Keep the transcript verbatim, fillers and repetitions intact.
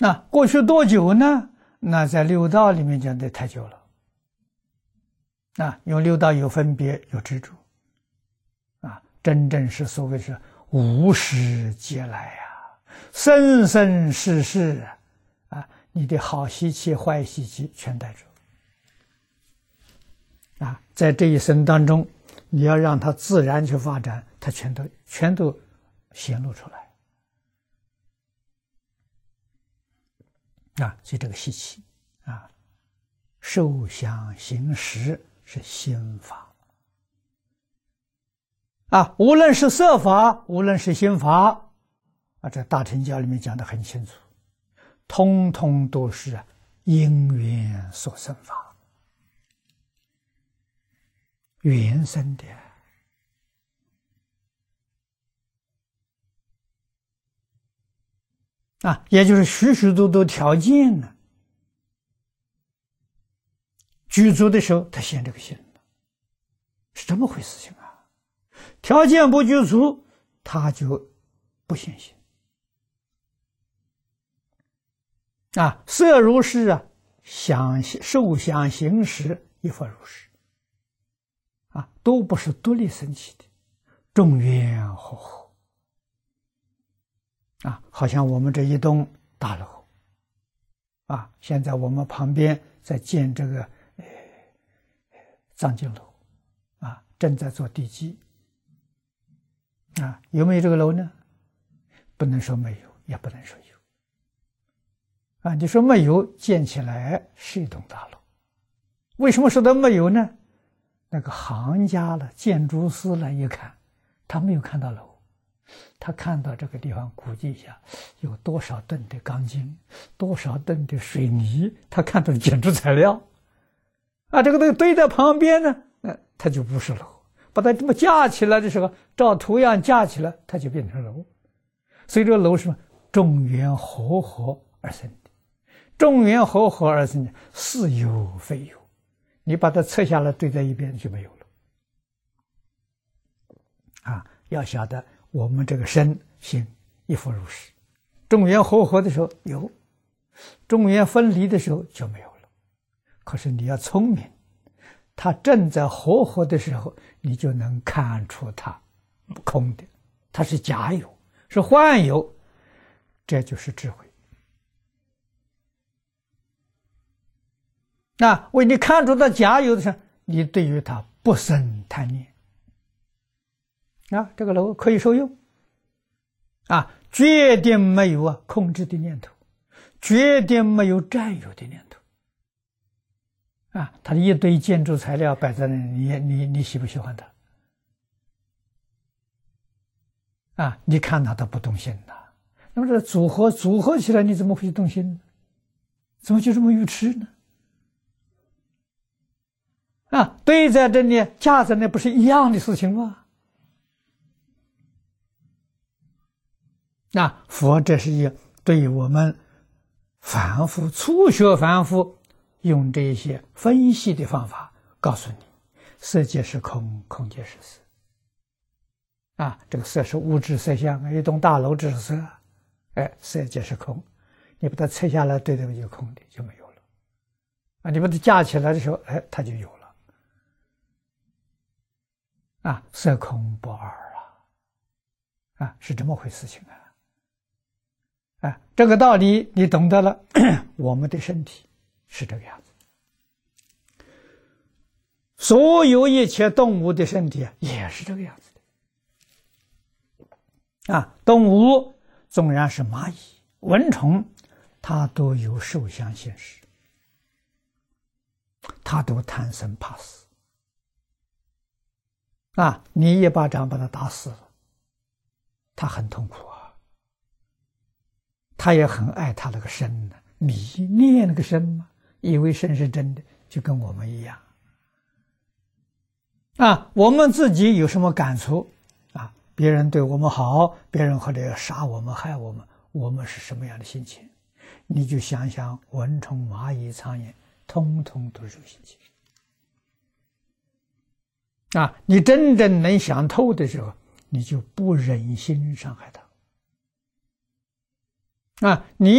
那过去多久呢？那在六道里面讲的太久了。啊，因为六道有分别，有执着。啊，真正是所谓是无始劫来呀、啊，生生世世啊，你的好习气、坏习气全带着。啊，在这一生当中，你要让它自然去发展，它全都全都显露出来。啊，所以这个习气啊，受想行识是心法啊，无论是色法，无论是心法啊，这大乘教里面讲得很清楚，通通都是因缘所生法。原生的啊，也就是许许多多条件呢，具足的时候，他现这个心了，是这么回事情啊。条件不具足，他就不现行啊。色如是啊，想受想行识亦复如是。啊，都不是独立升起的，众缘和合啊，好像我们这一栋大楼啊，现在我们旁边在建这个呃藏经楼啊，正在做地基啊，有没有这个楼呢？不能说没有，也不能说有啊。你说没有，建起来是一栋大楼，为什么说它没有呢？那个行家了，建筑师了，一看，他没有看到楼，他看到这个地方估计一下有多少吨的钢筋，多少吨的水泥，他看到建筑材料，啊，这个东西堆在旁边呢，呃，它就不是楼，把它这么架起来的时候，照图样架起来，它就变成楼。所以这个楼是什么？众缘和合而生的，众缘和合而生的，似有非有。你把它拆下来堆在一边就没有了啊！要晓得我们这个身心亦复如是，众缘和合的时候有，众缘分离的时候就没有了。可是你要聪明，它正在和合的时候，你就能看出它空的，它是假有，是幻有，这就是智慧。那为你看出它假有的时候，你对于它不生贪念啊，这个楼可以受用啊，决定没有啊控制的念头，决定没有占有的念头啊。它一堆建筑材料摆在那里，你你你喜不喜欢它啊？你看它都不动心的，那么这组合组合起来，你怎么会动心呢？怎么就这么愚痴呢？啊，堆在这里，架在那，不是一样的事情吗？那佛这是一对我们凡夫初学凡夫用这些分析的方法告诉你，色界是空，空界是色。啊，这个色是物质色相，一栋大楼这是色，哎，色界是空，你把它拆下来对对就空的就没有了。啊，你把它架起来的时候，哎，它就有了。啊，色空不二啊，啊，是这么回事情啊，啊，这个道理你懂得了，我们的身体是这个样子，所有一切动物的身体也是这个样子的，啊，动物纵然是蚂蚁、蚊虫，它都有受想行识，它都贪生怕死。啊，你一巴掌把他打死了，他很痛苦啊，他也很爱他那个身呢，迷恋那个身嘛，以为身是真的，就跟我们一样。啊，我们自己有什么感触啊？别人对我们好，别人或者要杀我们、害我们，我们是什么样的心情？你就想想蚊虫、蚂蚁、苍蝇，通通都是这个心情。啊，你真正能想透的时候，你就不忍心伤害他。啊，你